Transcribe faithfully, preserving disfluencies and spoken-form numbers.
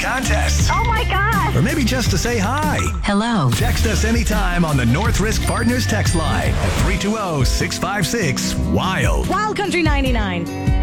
contest. Oh my God. Or maybe just to say hi. Hello. Text us anytime on the North Risk Partners text line at three two zero, six five six, WILD. Wild Country ninety-nine.